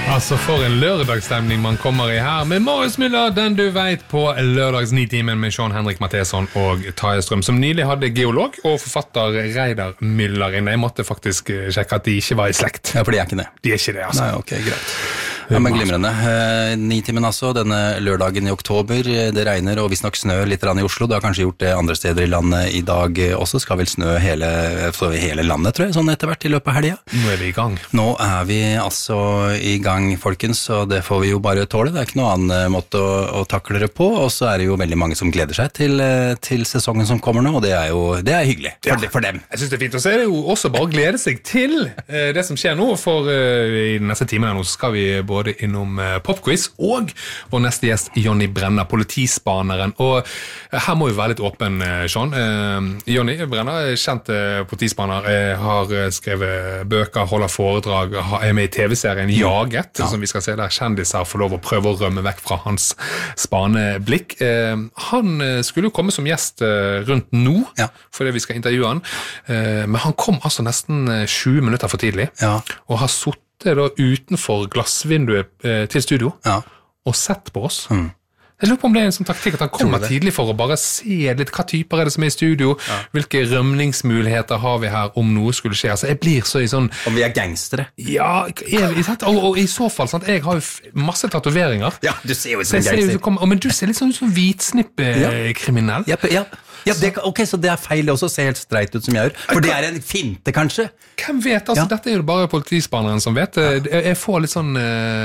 Altså for en lørdagsstemning man kommer I her med Marius Müller, den du vet på lørdags 9-timen med Sean Henrik Matheson og Taje Strøm, som nylig hadde geolog og forfatter Reidar Müller inne. Jeg måtte faktisk sjekke at de ikke var I slekt. Ja, for de ikke det. De ikke det, altså. Nei, ok, greit. Ja, men glimrende. 9-timen altså, denne lørdagen I oktober. Det regner og visst nok snø litt I Oslo. Det har kanskje gjort det andre steder I landet I dag også. Skal vel snø hele landet, tror jeg, sånn etter hvert I løpet av helgen. Nå vi I gang. Nå vi altså I gang, folkens, og det får vi jo bare tåle. Det ikke noe annen måte å takle det på, og så det jo veldig mange som gleder seg til sesongen som kommer nå, og det jo hyggelig for dem. Jeg synes det fint, og så det jo også bare å glede seg til det som skjer nå, for I den neste timen nå skal vi både innom popquiz og vår neste gjest Jonny Brenna, politispaneren, og her må vi være litt åpen, Sean. Jonny Brenna, kjent politispaner, har skrevet bøker, holder foredrag, med I TV-serien Jaget, som vi skal se der kjendiser får lov å prøve å rømme vekk fra hans spaneblikk. Han skulle jo komme som gjest rundt nå, fordi vi skal intervjue han, men han kom altså nesten 20 minutter for tidlig, og har suttet da utenfor glassvinduet til studio og sett på oss. Jeg lurer på om det en sånn taktikk at han kommer tidlig for å bare se litt hva typer det som I studio, hvilke rømningsmuligheter har vi her om noe skulle skje. Altså, jeg blir så I sånn... Om vi gangstere. Ja, og I så fall, sant, jeg har jo masse tatoveringer. Ja, du ser jo ut som en gangster. Men du ser litt sånn hvitsnipp-kriminell. Ja, ok, så det feil også, se helt streit ut som jeg gjør. For det en finte, kanskje? Hvem vet? Altså, dette jo bare politispaneren som vet. Jeg får litt sånn...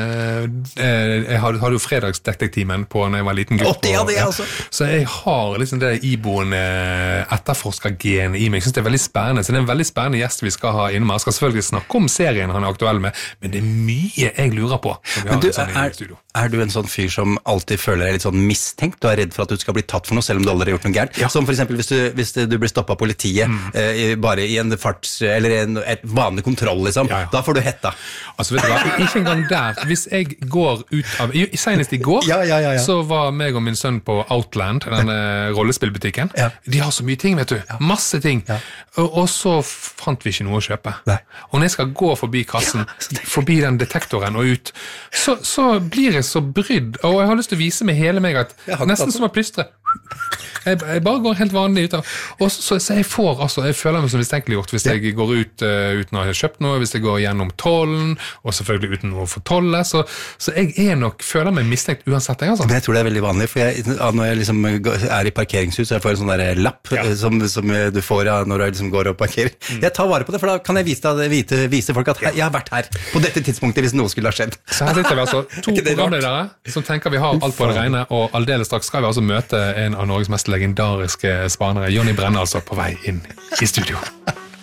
Jeg hadde jo fredagsdetektimen på når jeg var liten gutt. Så jeg har liksom det iboende etterforskergen I meg. Jeg synes det veldig spennende. Så det en veldig spennende gjest vi skal ha innom. Jeg skal selvfølgelig snakke om serien han aktuell med, men det mye jeg lurer på. Men du, du en sånn fyr som alltid føler deg litt sånn mistenkt? Du redd for at du skal bli tatt for noe, selv om du aldri har gjort noe gærent? Som for eksempel hvis du blir stoppet av politiet bare I en farts eller et vanlig kontroll liksom, da får du hetta. Altså vet du hva, ikke engang der. Hvis jeg går ut av senest I går så var meg og min sønn på Outland, denne rollespillbutikken. De har så mye ting, vet du. Masse ting. Og så fant vi ikke noe å kjøpe. Og når jeg skal gå forbi kassen, forbi den detektoren og ut, så blir jeg så brydd, og jeg har lyst til å vise med hele meg at nesten som å plystre. Jeg bare går helt vanlig ut av, og så jeg føler meg som mistenkeliggjort hvis jeg går ut uten å ha kjøpt noe, hvis jeg går gjennom tollen, og selvfølgelig uten å få tolle, så jeg nok føler meg mistenkt uansett. Men jeg tror det veldig vanlig, for når jeg liksom I parkeringshus, jeg får en sånn der lapp som du får når du liksom går og parkerer. Jeg tar vare på det, for da kan jeg vise folk at jeg har vært her på dette tidspunktet hvis noe skulle ha skjedd. Så her sitter vi altså 2 programledere som tenker vi har alt på det rene, og aldeles straks skal vi altså møte en av Norges mest legendariske spanere, Jonny Brenna, altså på vei inn I studio.